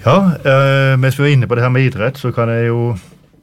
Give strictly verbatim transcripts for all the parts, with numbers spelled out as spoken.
Ja, uh, mens vi var inne på det her med idrett, så kan jeg jo...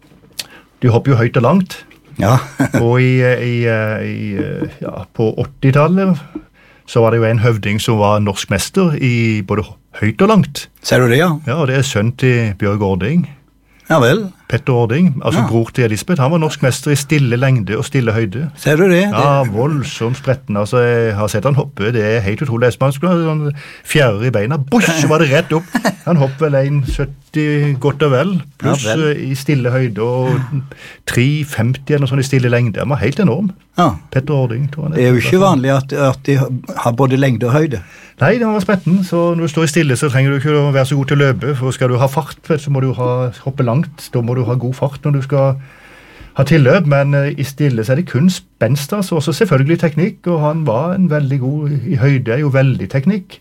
Du hopper jo høyt og langt. Ja. Og i, i, i, ja, på åttitallet så var det jo en høvding som var norsk mester i både høyt og langt. Ser du det, ja? Ja, og det er sønn til Bjørg Ording. Ja vel. Petter Ording, altså ja. bror til Elisabeth, han var norsk mester i stille lengde og stille høyde. Ser du det? Ja, voldsomt spretten, altså jeg har sett han hoppe, det er helt utrolig. Man skulle ha sånn fjærer i beina, bush, så var det rett opp. Han hoppet vel en sytti godt og vel, pluss ja, vel. I stille høyde og tre femti eller noe sånt i stille lengde. Han var helt enorm. Ja. Petter Ording, tror jeg. Det er jo ikke vanlig at, at de har både lengde og høyde. Nei, det var spretten, så når du står i stille så trenger du ikke å være så god til å løpe, for skal du ha fart, så må du ha, hoppe langt, da må du ha god fart når du skal ha tilløp, men uh, i stille så er det kun spenst, altså, også selvfølgelig teknikk, og han var en veldig god i høyde, jo veldig teknikk.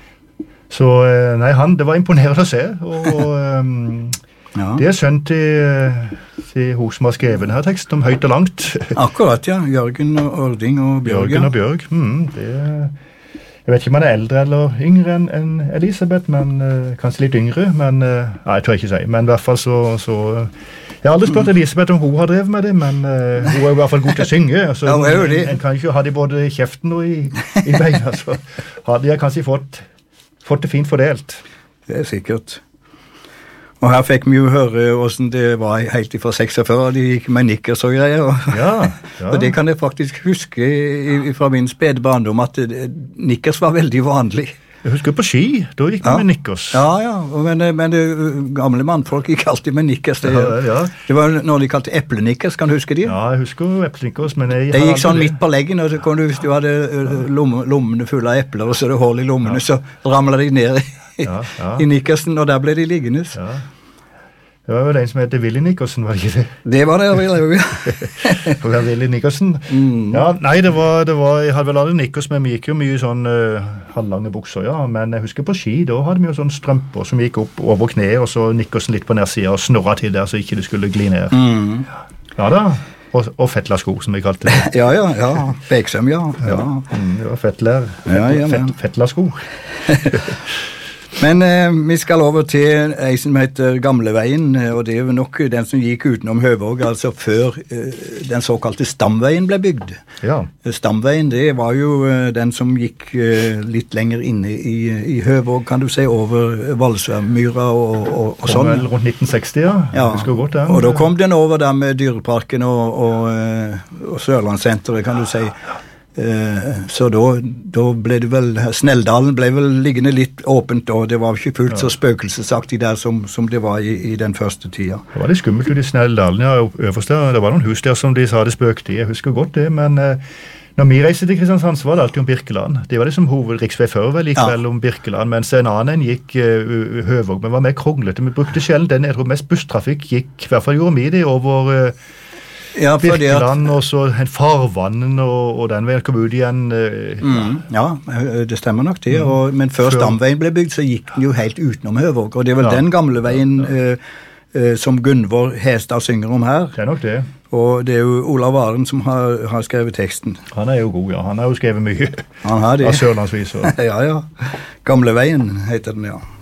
Så uh, nei, han, det var imponerende å se, og um, ja. Det er sønn til, til hun som har skrevet denne teksten om høyt og langt. Akkurat, ja. Jørgen Ording og Bjørg. Jørgen og Bjørg, mm, det er... Jeg vet ikke om han er eldre eller yngre enn en Elisabeth, men uh, kanskje litt yngre, men uh, nei, jeg tror jeg ikke si. Men i hvert fall så, så jeg har aldri spurt Elisabeth om hun har drevet med det, men uh, hun er jo i hvert fall god til å synge. Altså, ja, en, en kan ikke ha de både i kjeften og i, i beina, så har de kanskje fått, fått det fint fordelt. Det er sikkert. Og her fikk vi jo høre hvordan det var helt fra seksogfyrre, de gikk med nikkers og greier. Og, ja, ja. Og det kan jeg faktisk huske i, fra min spede barndom, at det, nikkers var veldig vanlig. Jeg husker på ski, da gikk vi ja. Med nikkers. Ja, ja, men, men det, gamle mannfolk gikk alltid med nikkers. Det, ja, ja. Det var når de kalte eplenikkers, kan du huske de? Ja, jeg husker eplenikkers, men jeg... Det gikk sånn midt på leggen, og så kom du, hvis du hadde lomme, lommene fulle av epler, og så det hull i lommene, ja. Så ramlet de ned i, ja, ja. I nikkersen, og der ble de liggende. Ja. Det var jo en som heter Willy Nickerson, var det ikke det? Det var det, Willy. Det var Willy Nickerson. Mm. Ja, nei, det var, det var, jeg hadde vel aldri nikkers, men vi gikk jo mye sånn uh, halvlange bukser, ja. Men jeg husker på ski, da hadde vi jo sånn strømper som gikk opp over kne, og så nikkersen litt på nedsiden og snurra til der, så ikke det skulle gli ned. Mm. Ja da, og, og fettlersko, som vi kalte det. Ja, ja, ja. Beksøm, ja. Ja. Ja. Mm, det var fettlær. Ja, ja, Fett, fettlersko. Men eh, vi skal over til en som heter Gamleveien, og det er jo nok den som gikk utenom Høvåg, altså før eh, den såkalte Stamveien ble bygd. Ja. Stamveien, det var jo eh, den som gikk eh, litt lenger inne i, i Høvåg, kan du si, over Valsværmyra og, og, og sånn. Vel rundt nitten seksti, ja. Ja, godt, ja. Og da kom den over der med Dyreparken og, og, og Sørlandssenteret, kan du si. Så da, da ble det vel, Snelldalen ble vel liggende litt åpent, og det var ikke fullt ja. Så spøkelsesaktig der som, som det var i, i den første tida. Det var litt skummelt ut i Snelldalen, ja, øverst der. Det var noen hus der som de sa det spøkte i, jeg husker godt det, men eh, når vi reiste til Kristiansand, så var det alltid om Birkeland. Det var liksom hovedriksvei før, vel, gikk ja. Vel om Birkeland, mens en annen gikk uh, Høvåg, men var mer kronglete. Vi brukte sjelden den, jeg tror mest busstrafikk gikk, i hvert fall gjorde vi det, over... Uh, Ja, Birkeland, at... og så farvannen, og, og den veien kom ut igjen. Uh, mm, ja, det stemmer nok det. Og, men før, før Stamveien ble bygd, så gikk den jo helt utenom Høvåg. Og det er vel ja. Den gamle veien uh, uh, som Gunvor Hestad synger om her. Det er nok det. Og det er jo Olav Varen som har, har skrevet teksten. Han er jo god, ja. Han har jo skrevet mye. Han har det. Av sørlandsviser. Ja, ja. Gamleveien heter den, ja.